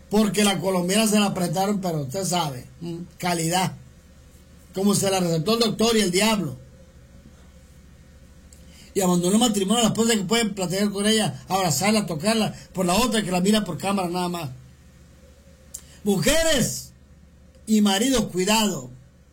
porque la colombiana se la apretaron, pero usted sabe, calidad, como se la recetó el doctor y el diablo. Y abandonó el matrimonio a la esposa que puede platicar con ella, abrazarla, tocarla, por la otra que la mira por cámara nada más. Mujeres y maridos, cuidado.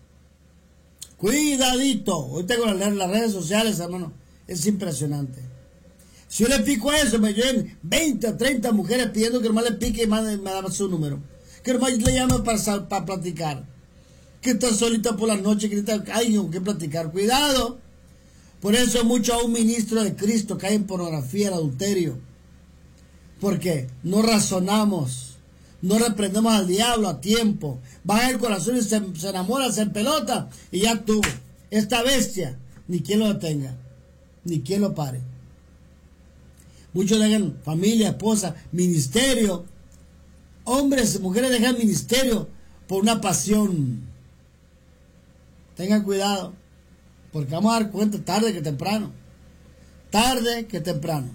Cuidadito. Ahorita con las redes sociales, hermano, es impresionante. Si yo le pico a eso, me lleven 20 o 30 mujeres pidiendo que nomás le pique y me da su número. Que nomás le llame para platicar. Que está solita por la noche, que hay que platicar. Cuidado. Por eso mucho a un ministro de Cristo cae en pornografía, en adulterio. Porque no razonamos, no reprendemos al diablo a tiempo. Baja el corazón y se enamora, se empelota y ya tuvo. Esta bestia, ni quien lo detenga, ni quien lo pare. Muchos dejan familia, esposa, ministerio. Hombres y mujeres dejan ministerio por una pasión. Tengan cuidado. Porque vamos a dar cuenta tarde que temprano. Tarde que temprano.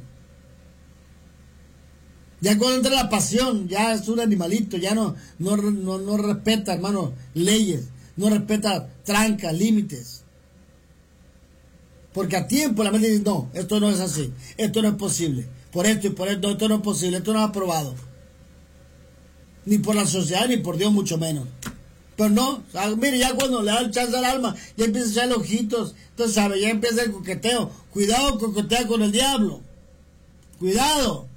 Ya cuando entra la pasión, ya es un animalito, ya no respeta, hermano, leyes, no respeta trancas, límites. Porque a tiempo la mente dice, no, esto no es así, esto no es posible, por esto y por esto, esto no es posible, esto no es aprobado. Ni por la sociedad, ni por Dios, mucho menos. Pero no, o sea, mire, ya cuando le da el chance al alma, ya empieza a echar ojitos, entonces sabe, ya empieza el coqueteo. Cuidado, coquetea con el diablo. Cuidado.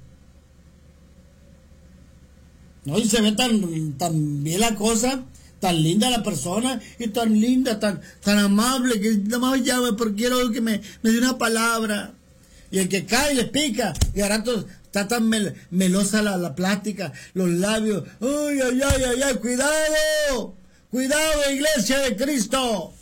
No, y se ve tan bien la cosa, tan linda la persona, y tan linda, tan amable, que nada más llame porque quiero que me dé una palabra. Y el que cae le pica, y ahora rato está tan melosa la plática, los labios. ¡Ay, ay, ay, ay, ay! ¡Cuidado! ¡Cuidado, iglesia de Cristo!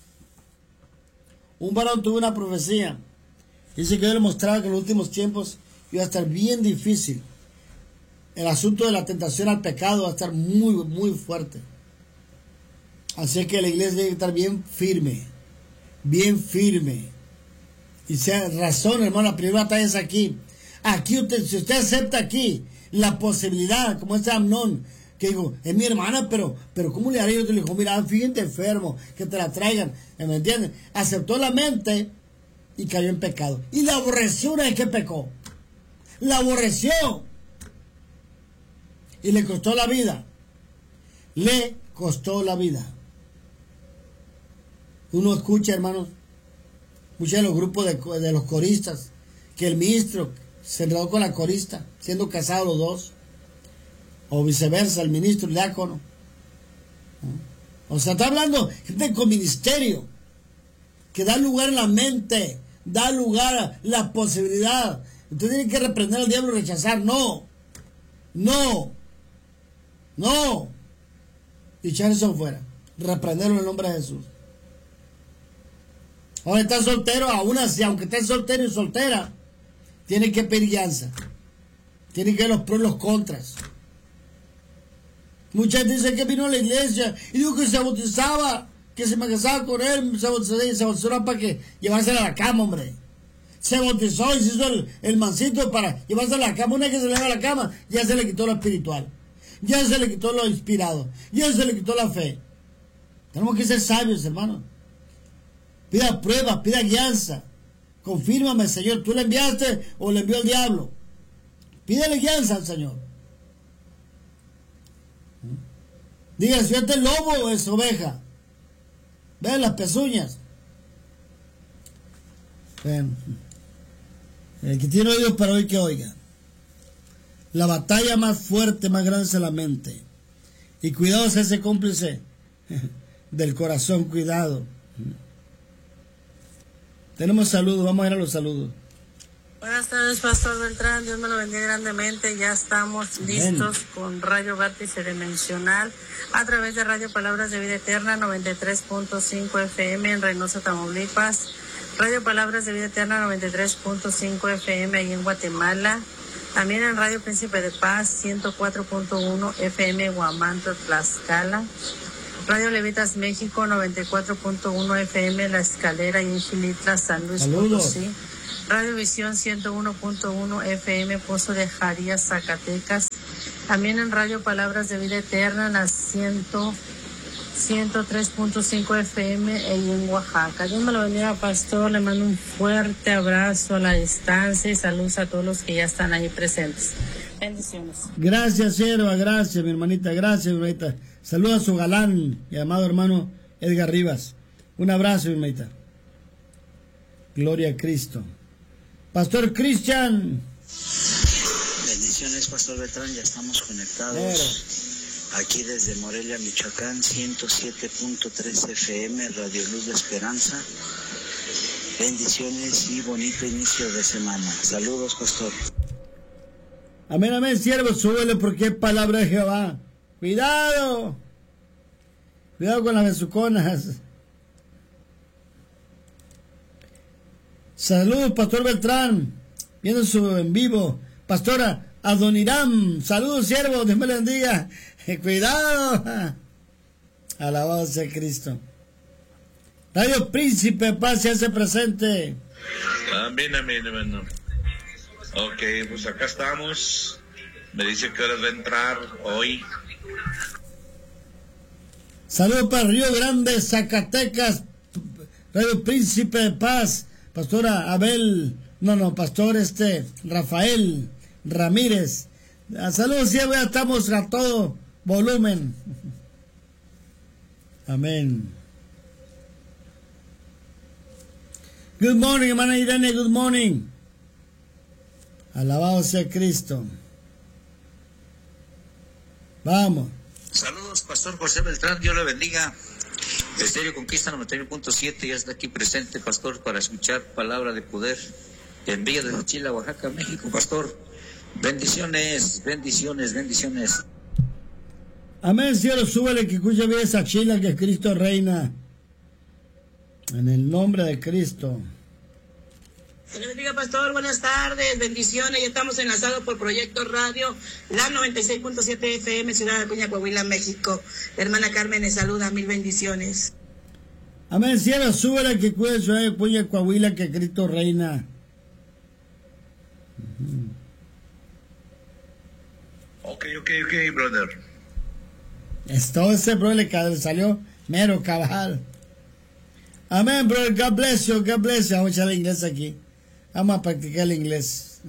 Un varón tuvo una profecía. Dice que Dios le mostraba que en los últimos tiempos iba a estar bien difícil. El asunto de la tentación al pecado va a estar muy, muy fuerte. Así que la iglesia debe estar bien firme. Bien firme. Y sea razón, hermano, la primera batalla es aquí. Aquí, si usted acepta aquí la posibilidad, como ese Amnón, que digo, es mi hermana, pero ¿cómo le haré? Yo te le digo, mira, fíjate enfermo, que te la traigan, ¿me entiendes? Aceptó la mente y cayó en pecado. Y la aborreció una vez que pecó. La aborreció. Y le costó la vida. Le costó la vida. Uno escucha, hermanos, muchos de los grupos de los coristas, que el ministro se enredó con la corista, siendo casados los dos. O viceversa, el ministro, el diácono. O sea, está hablando gente con ministerio, que da lugar en la mente, da lugar a la posibilidad. Usted tiene que reprender al diablo y rechazar. No. Y echar eso fuera. Reprenderlo en el nombre de Jesús. Ahora está soltero, aún así, aunque esté soltero y soltera, tiene que pedir guianza. Tiene que ver los pros y los contras. Mucha gente dice que vino a la iglesia y dijo que se bautizaba, que se me casaba con él, se bautizó para que llevársela a la cama, hombre. Se bautizó y se hizo el mancito para llevársela a la cama. Una vez que se le va a la cama, ya se le quitó lo espiritual, ya se le quitó lo inspirado, ya se le quitó la fe. Tenemos que ser sabios, hermano. Pida pruebas, pida guianza. Confírmame, Señor, ¿tú le enviaste o le envió el diablo? Pídele guianza al Señor. Diga, si este es lobo o es oveja. Vean las pezuñas. Vean. El que tiene oídos para oír, que oiga. La batalla más fuerte, más grande es la mente. Y cuidado es ese cómplice del corazón, cuidado. Tenemos saludos, vamos a ir a los saludos. Buenas tardes, Pastor Beltrán, Dios me lo bendiga grandemente. Ya estamos listos con Radio Vértice Dimensional a través de Radio Palabras de Vida Eterna 93.5 FM en Reynosa, Tamaulipas. Radio Palabras de Vida Eterna 93.5 FM ahí en Guatemala. También en Radio Príncipe de Paz 104.1 FM Huamanto, Tlaxcala. Radio Levitas México 94.1 FM La Escalera y en Xilitla, San Luis Potosí. Radio Visión 101.1 FM Pozo de Jarías, Zacatecas. También en Radio Palabras de Vida Eterna, en la 103.5 FM y en Oaxaca. Dios me lo bendiga, pastor. Le mando un fuerte abrazo a la distancia y saludos a todos los que ya están ahí presentes. Bendiciones. Gracias, sierva, gracias, mi hermanita, gracias, mi hermanita. Saluda a su galán y amado hermano Edgar Rivas. Un abrazo, mi hermanita. Gloria a Cristo. Pastor Cristian. Bendiciones, Pastor Beltrán, ya estamos conectados. Aquí desde Morelia, Michoacán, 107.3 FM, Radio Luz de Esperanza. Bendiciones y bonito inicio de semana. Saludos, Pastor. Amén, amén, siervo, súbele porque es palabra de Jehová. Cuidado. Cuidado con las besuconas. Saludos, Pastor Beltrán. Viendo su en vivo. Pastora Adoniram. Saludos, siervo. Dios me le bendiga. Cuidado. Alabado sea Cristo. Radio Príncipe Paz se hace presente. Amén, amén, hermano. Ok, pues acá estamos. Me dice que horas va a entrar hoy. Saludos para Río Grande, Zacatecas. Radio Príncipe de Paz. Pastora Abel. Pastor Rafael Ramírez. Saludos, ya estamos a todo volumen. Amén. Good morning, hermana Irene, good morning. Alabado sea Cristo. Vamos. Saludos, Pastor José Beltrán, Dios le bendiga. Estéreo Conquista 91.7 ya está aquí presente, Pastor, para escuchar palabra de poder. Te envío desde Chile, Oaxaca, México, Pastor. Bendiciones, bendiciones, bendiciones. Amén, cielo, súbele que escuche bien esa chila que Cristo reina. En el nombre de Cristo. Se le bendiga, pastor. Buenas tardes, bendiciones. Ya estamos enlazados por Proyecto Radio, la 96.7 FM, Ciudad de Acuña, Coahuila, México. Hermana Carmen le saluda, mil bendiciones. Amén, cielo, súbele que cuide Ciudad de Acuña, Coahuila, que Cristo reina. Ok, brother. Todo ese bro le salió mero cabal. Amén, brother. God bless you, God bless you. Vamos a echar el inglés aquí. Vamos a practicar el inglés.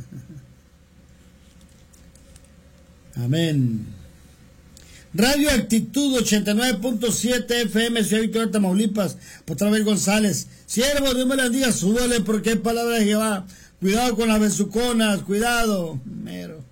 Amén. Radio Actitud 89.7 FM, Ciudad Victoria, Tamaulipas. Por Travel González. Siervo, Dios me la bendiga. Súbale porque es palabra de Jehová. Cuidado con las besuconas. Cuidado. Mero.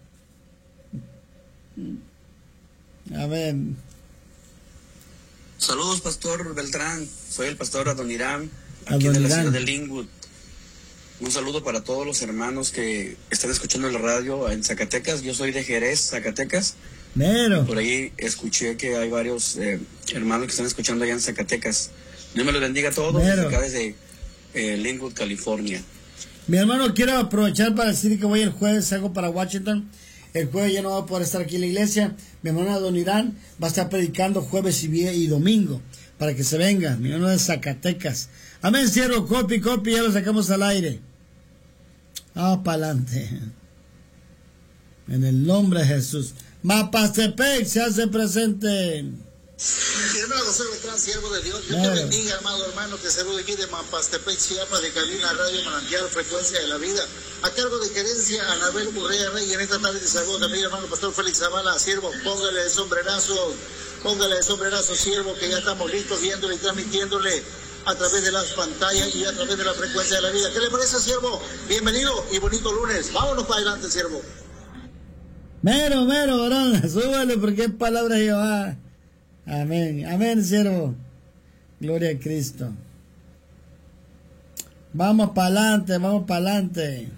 Amén. Saludos, Pastor Beltrán. Soy el pastor Adoniram, aquí de la ciudad de Linwood. Un saludo para todos los hermanos que están escuchando la radio en Zacatecas. Yo soy de Jerez, Zacatecas. Mero. Por ahí escuché que hay varios hermanos que están escuchando allá en Zacatecas. Dios me los bendiga a todos. Acá desde Linwood, California. Mi hermano, quiero aprovechar para decir que voy el jueves, salgo para Washington. El jueves ya no va a poder estar aquí en la iglesia. Mi hermano Adonirán va a estar predicando jueves y domingo para que se venga. Mi hermano de Zacatecas. Amén, cierro, copy, ya lo sacamos al aire. Vamos para adelante. En el nombre de Jesús. Mapastepec se hace presente. Mi hermano José Beltrán, siervo de Dios. Dios te bendiga, hermano. Te saludo aquí de Mapastepec, Chiapas, de Calina Radio Manantial, Frecuencia de la Vida. A cargo de gerencia, Anabel Urrea Rey. En esta tarde te saludo también, hermano Pastor Félix Zavala, siervo. Póngale de sombrerazo, siervo, que ya estamos listos viéndole y transmitiéndole a través de las pantallas y a través de la Frecuencia de la Vida. ¿Qué le parece, siervo? Bienvenido y bonito lunes. Vámonos para adelante, siervo. Mero, varón. Súbale porque es palabra de Jehová. Amén, amén, siervo. Gloria a Cristo. Vamos para adelante.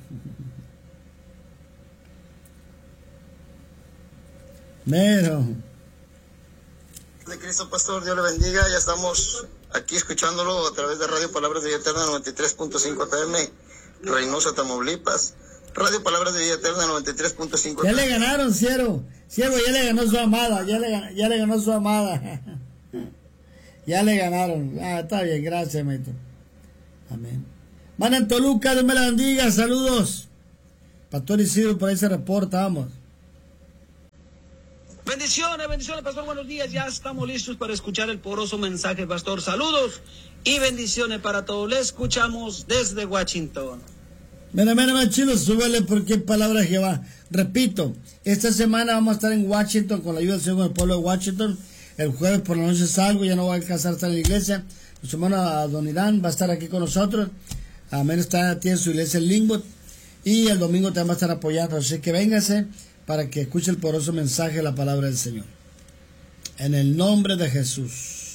Mero. De Cristo, pastor, Dios le bendiga. Ya estamos aquí escuchándolo a través de Radio Palabras de Vida Eterna 93.5 FM, Reynosa, Tamaulipas. Radio Palabras de Vida Eterna 93.5. Ya le ganaron, siervo. Siervo, ya le ganó su amada. Ya le ganó su amada. Ya le ganaron. Está bien, gracias, maestro. Amén. Van en Toluca, Dios me la bendiga. Saludos. Pastor Isidro, por ahí se reporta, vamos. Bendiciones, pastor, buenos días. Ya estamos listos para escuchar el poderoso mensaje, pastor. Saludos y bendiciones para todos. Le escuchamos desde Washington. Mira, chilo, súbele porque palabra de Jehová. Repito, esta semana vamos a estar en Washington con la ayuda del Señor, con el pueblo de Washington. El jueves por la noche salgo, ya no voy a alcanzar a estar en la iglesia. Nuestro hermano Don Irán va a estar aquí con nosotros. Amén, tiene su iglesia en Linwood. Y el domingo también va a estar apoyando. Así que véngase para que escuche el poderoso mensaje de la palabra del Señor. En el nombre de Jesús.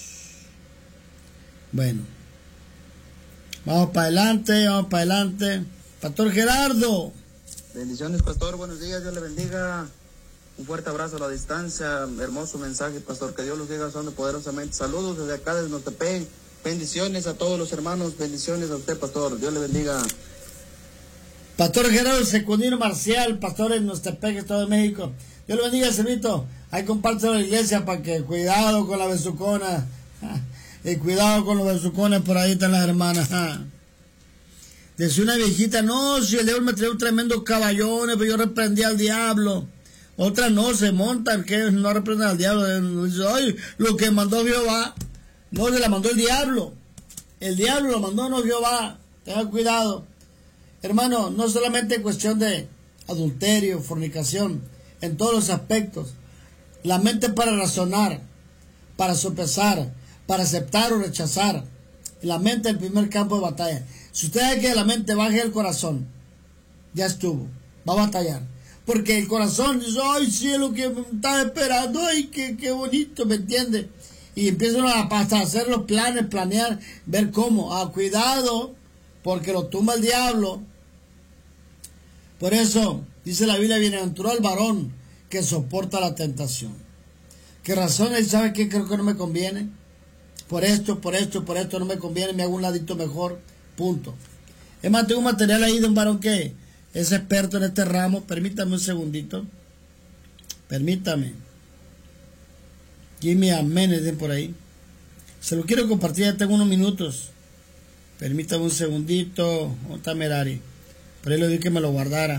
Bueno. Vamos para adelante. Pastor Gerardo. Bendiciones, pastor. Buenos días. Dios le bendiga. Un fuerte abrazo a la distancia. Hermoso mensaje, pastor. Que Dios los diga sonando poderosamente. Saludos desde acá, desde Notepec. Bendiciones a todos los hermanos. Bendiciones a usted, pastor. Dios le bendiga. Pastor Gerardo Secundino Marcial, pastor en Notepec, Estado de México. Dios le bendiga, Servito. Ahí compártelo en la iglesia para que cuidado con la besucona. Y cuidado con los besucones, por ahí están las hermanas. Decía una viejita, no, si el diablo me trae un tremendo caballones, pero yo reprendí al diablo. Otras no, se montan, que no reprenden al diablo. Dice, ay, lo que mandó Jehová, no se la mandó el diablo. El diablo lo mandó, no Jehová. Tenga cuidado. Hermano, no solamente en cuestión de adulterio, fornicación, en todos los aspectos. La mente para razonar, para sopesar, para aceptar o rechazar. La mente es el primer campo de batalla. Si usted hay que de la mente baje el corazón, ya estuvo, va a batallar. Porque el corazón dice, ay, cielo, que me estaba esperando, ay, qué bonito, ¿me entiende? Y empiezan a hacer los planes, planear, ver cómo. Cuidado, porque lo tumba el diablo. Por eso, dice la Biblia, bienaventurado el varón que soporta la tentación. ¿Qué razones? ¿Sabe qué? Creo que no me conviene. Por esto no me conviene, me hago un ladito mejor, punto. Es más, tengo un material ahí de un varón que es experto en este ramo. Permítame un segundito. Permítame. Give me a minute por ahí. Se lo quiero compartir, ya tengo unos minutos. Permítame un segundito. ¿Dónde está Merari? Por ahí le dije que me lo guardara.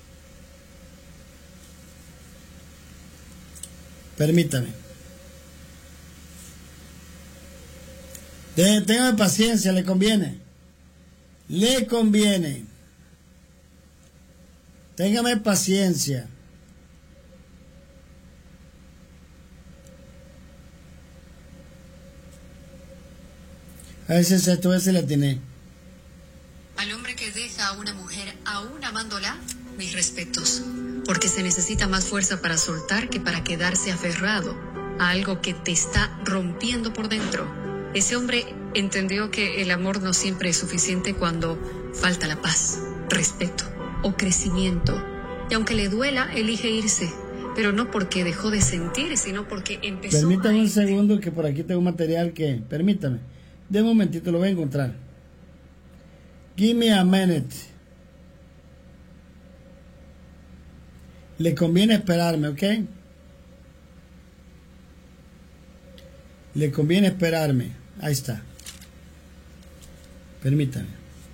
Permítame. Téngame paciencia, le conviene. Le conviene. Téngame paciencia. A veces esto, a veces la tiene. Al hombre que deja a una mujer aún amándola, mis respetos, porque se necesita más fuerza para soltar que para quedarse aferrado a algo que te está rompiendo por dentro. Ese hombre entendió que el amor no siempre es suficiente cuando falta la paz, respeto o crecimiento. Y aunque le duela, elige irse, pero no porque dejó de sentir, sino porque empezó. Permítame un segundo, que por aquí tengo un material que... Permítame, de un momentito lo voy a encontrar. Give me a minute. Le conviene esperarme, ¿ok? Le conviene esperarme. Ahí está. Permítame.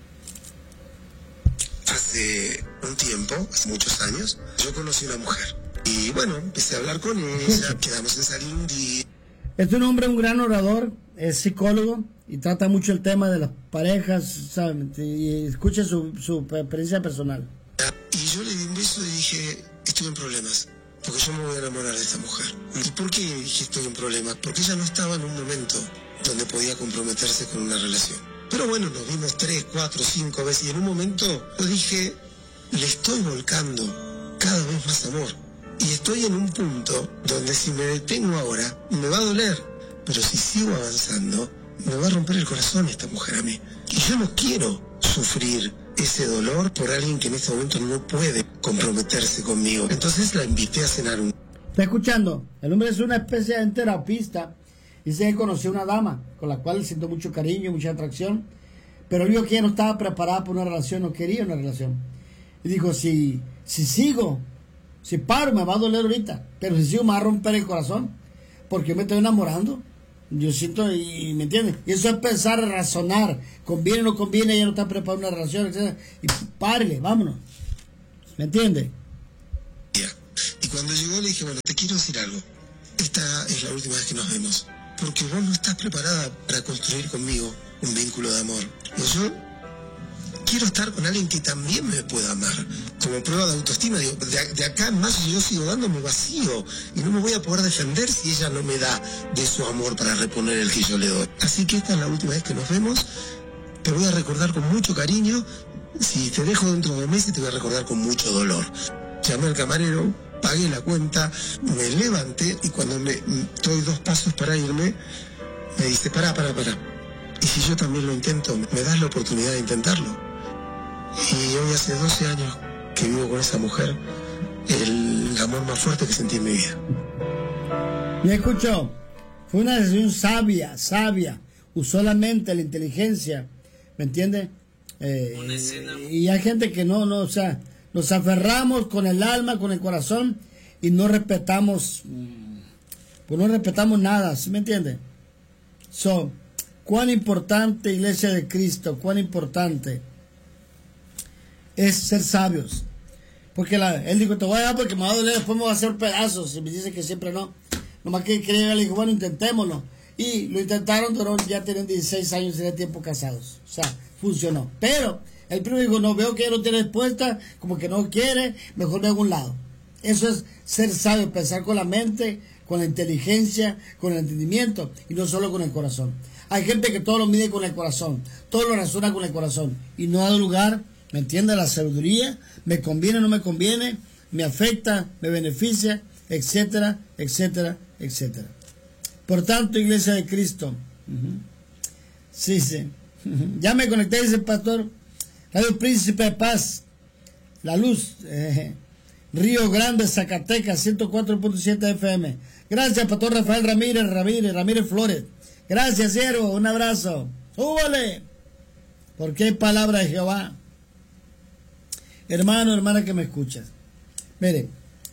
Hace un tiempo, hace muchos años, yo conocí una mujer. Y bueno, empecé a hablar con ella, quedamos en salir un día. Es un hombre, un gran orador, es psicólogo y trata mucho el tema de las parejas, ¿saben? Y escucha su experiencia personal. Y yo le di un beso y dije, estoy en problemas, porque yo me voy a enamorar de esta mujer. ¿Y por qué dije estoy en problemas? Porque ella no estaba en un momento donde podía comprometerse con una relación. Pero bueno, nos vimos 3, 4, 5 veces y en un momento yo dije, le estoy volcando cada vez más amor. Y estoy en un punto donde si me detengo ahora, me va a doler. Pero si sigo avanzando, me va a romper el corazón esta mujer a mí. Y yo no quiero sufrir ese dolor por alguien que en este momento no puede comprometerse conmigo. Entonces la invité a cenar un... ¿Está escuchando? El hombre es una especie de terapista. Dice que conoció una dama con la cual siento mucho cariño, mucha atracción, pero él vio que ella no estaba preparada para una relación, no quería una relación. Y dijo, si sigo, si paro me va a doler ahorita, pero si sigo me va a romper el corazón, porque yo me estoy enamorando. Yo siento, y me entiendes, y eso es pensar, razonar, conviene o no conviene, ella no está preparada para una relación, etc. Y párele, vámonos. ¿Me entiende? Y cuando llegó le dije, bueno, te quiero decir algo. Esta es la última vez que nos vemos. Porque vos no estás preparada para construir conmigo un vínculo de amor. Y yo quiero estar con alguien que también me pueda amar. Como prueba de autoestima, digo, de acá en más yo sigo dándome vacío. Y no me voy a poder defender si ella no me da de su amor para reponer el que yo le doy. Así que esta es la última vez que nos vemos. Te voy a recordar con mucho cariño. Si te dejo dentro de meses, te voy a recordar con mucho dolor. Llamé al camarero, pagué la cuenta, me levanté y cuando doy 2 pasos para irme, me dice, pará. Y si yo también lo intento, ¿me das la oportunidad de intentarlo? Y hoy hace 12 años que vivo con esa mujer, el amor más fuerte que sentí en mi vida. Me escuchó, fue una decisión sabia, usó la mente, la inteligencia, ¿me entiende? Y hay gente que no, o sea, nos aferramos con el alma, con el corazón y no respetamos, pues no respetamos nada, ¿sí me entiende? Cuán importante, Iglesia de Cristo, cuán importante es ser sabios. Porque él dijo, te voy a dar porque me va a doler, después me va a hacer pedazos. Y me dice que siempre no. Nomás que le dijo, bueno, intentémoslo. Y lo intentaron, pero ya tienen 16 años y de tiempo casados. O sea, funcionó. Pero el primo dijo, no, veo que ella no tiene respuesta, como que no quiere, mejor me hago a un lado. Eso es ser sabio, pensar con la mente, con la inteligencia, con el entendimiento y no solo con el corazón. Hay gente que todo lo mide con el corazón, todo lo razona con el corazón y no da lugar, ¿me entiende? La sabiduría, me conviene o no me conviene, me afecta, me beneficia, etcétera, etcétera, etcétera. Por tanto, Iglesia de Cristo, sí, ya me conecté, dice el pastor, Radio Príncipe de Paz, La Luz, Río Grande, Zacatecas, 104.7 FM. Gracias, pastor Rafael Ramírez Flores. Gracias, siervo, un abrazo. ¡Súbale! Porque hay palabra de Jehová. Hermano, hermana que me escuchas. Mire,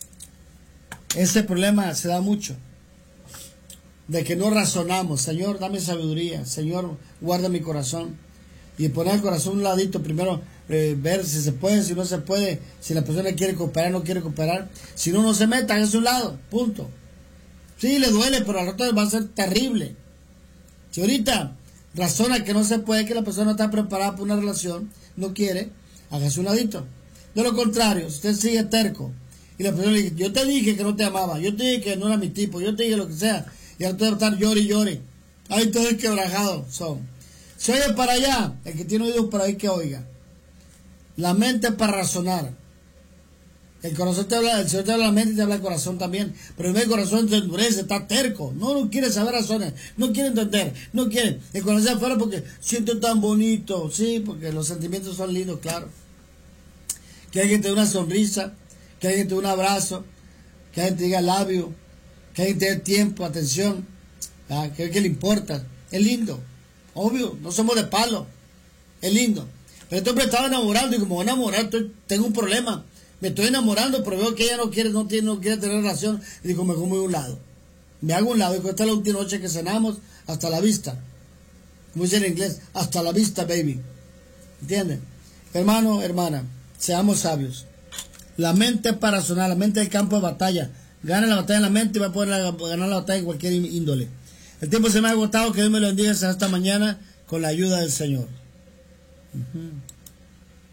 ese problema se da mucho. De que no razonamos. Señor, dame sabiduría. Señor, guarda mi corazón. Y poner el corazón a un ladito. Primero, ver si se puede, si no se puede. Si la persona quiere cooperar, no quiere cooperar. Si no se meta, hágase a un lado. Punto. Sí, le duele, pero al rato va a ser terrible. Si ahorita razona que no se puede, que la persona no está preparada para una relación, no quiere, hágase un ladito. De lo contrario, si usted sigue terco y la persona le dice, yo te dije que no te amaba, yo te dije que no era mi tipo, yo te dije lo que sea, y ahora te va a estar llore. Ahí todo es quebrajado. Se oye para allá, el que tiene oídos para ahí que oiga. La mente es para razonar. El corazón te habla, el Señor te habla la mente y te habla el corazón también. Pero el corazón se endurece, está terco. No quiere saber razones, no quiere entender, no quiere. El corazón afuera porque siente tan bonito. Sí, porque los sentimientos son lindos, claro. Que alguien te dé una sonrisa, que alguien te dé un abrazo, que alguien te diga labio, que alguien te dé tiempo, atención, que le importa. Es lindo, obvio, no somos de palo. Es lindo. Pero este hombre estaba enamorado y como voy a enamorar, tengo un problema. Me estoy enamorando, pero veo que ella no quiere tener relación. Y digo, me voy a un lado. Me hago un lado. Y esta es la última noche que cenamos. Hasta la vista. Como dice en inglés, hasta la vista, baby. ¿Entienden? Hermano, hermana, seamos sabios. La mente es para razonar, la mente es el campo de batalla. Gana la batalla en la mente y va a poder ganar la batalla en cualquier índole. El tiempo se me ha agotado. Que Dios me lo bendiga hasta mañana con la ayuda del Señor.